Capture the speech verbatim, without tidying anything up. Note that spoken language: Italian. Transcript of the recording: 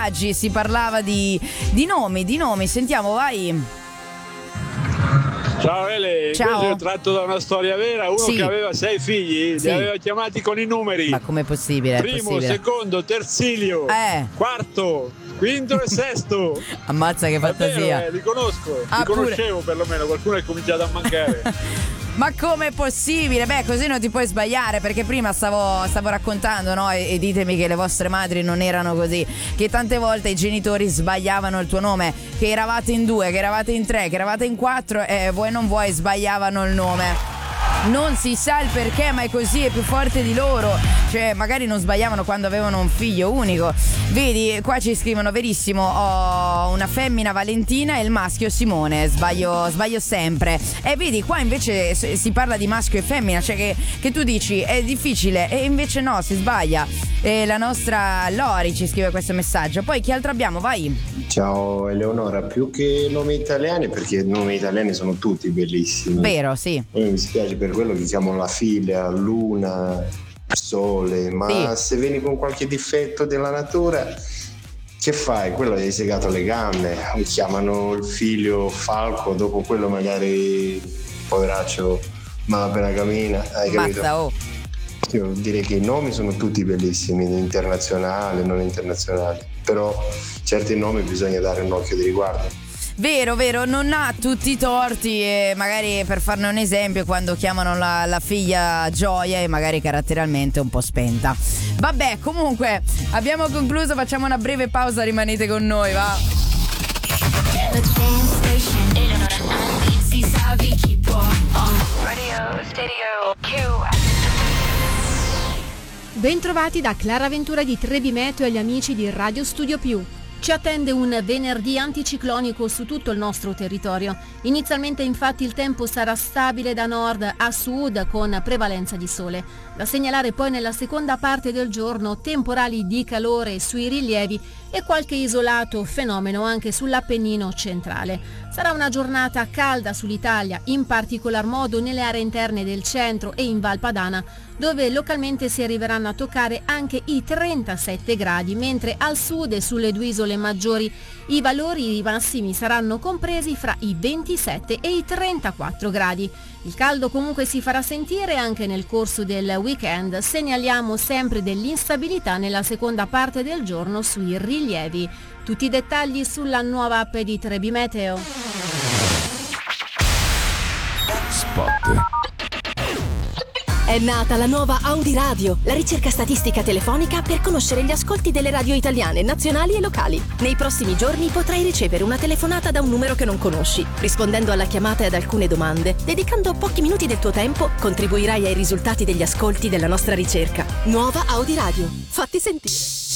Oggi si parlava di, di nomi, di nomi, sentiamo, vai. Ciao Ele, Ciao. questo è tratto da una storia vera. Uno Sì. che aveva sei figli, Sì. li aveva chiamati con i numeri. Ma com'è possibile? È Primo, possibile. secondo, tersilio, Eh. quarto, quinto e sesto. Ammazza che È fantasia. vero, eh, li conosco, Ah, li pure. conoscevo perlomeno, qualcuno è cominciato a mancare. Ma com'è possibile? Beh, così non ti puoi sbagliare, perché prima stavo, stavo raccontando, no? E, e ditemi che le vostre madri non erano così, che tante volte i genitori sbagliavano il tuo nome, che eravate in due, che eravate in tre, che eravate in quattro e vuoi non vuoi sbagliavano il nome. Non si sa il perché, ma è così, è più forte di loro. Cioè, magari non sbagliavano quando avevano un figlio unico. Vedi, qua ci scrivono, verissimo, ho una femmina Valentina e il maschio Simone. Sbaglio, sbaglio sempre. E vedi, qua invece si parla di maschio e femmina, cioè che, che tu dici è difficile e invece no, si sbaglia. E la nostra Lori ci scrive questo messaggio. Poi chi altro abbiamo? Vai. Ciao Eleonora, più che nomi italiani, perché i nomi italiani sono tutti bellissimi. Vero, sì. Poi mi spiace per quello che chiamo la figlia, luna, sole, ma Sì. se vieni con qualche difetto della natura, che fai? Quello gli hai segato le gambe. Chiamano il figlio Falco, dopo quello magari poveraccio ma appena cammina, hai capito? Mazza, oh. Io direi che i nomi sono tutti bellissimi, internazionali, non internazionali, però certi nomi bisogna dare un occhio di riguardo. Vero, vero, non ha tutti i torti e magari, per farne un esempio, quando chiamano la, la figlia Gioia e magari caratterialmente un po' spenta. Vabbè, comunque abbiamo concluso, facciamo una breve pausa, rimanete con noi, va. Bentrovati da Clara Ventura di Trebi Meteo e gli amici di Radio Studio Più. Ci attende un venerdì anticiclonico su tutto il nostro territorio. Inizialmente infatti il tempo sarà stabile da nord a sud con prevalenza di sole. Da segnalare poi nella seconda parte del giorno temporali di calore sui rilievi e qualche isolato fenomeno anche sull'Appennino centrale. Sarà una giornata calda sull'Italia, in particolar modo nelle aree interne del centro e in Val Padana, dove localmente si arriveranno a toccare anche i trentasette gradi, mentre al sud e sulle due isole maggiori i valori massimi saranno compresi fra i ventisette e i trentaquattro gradi. Il caldo comunque si farà sentire anche nel corso del weekend. Segnaliamo sempre dell'instabilità nella seconda parte del giorno sui rilievi. Tutti i dettagli sulla nuova app di Trebi Meteo. Spot. È nata la nuova Audi Radio, la ricerca statistica telefonica per conoscere gli ascolti delle radio italiane, nazionali e locali. Nei prossimi giorni potrai ricevere una telefonata da un numero che non conosci. Rispondendo alla chiamata e ad alcune domande, dedicando pochi minuti del tuo tempo, contribuirai ai risultati degli ascolti della nostra ricerca. Nuova Audi Radio. Fatti sentire.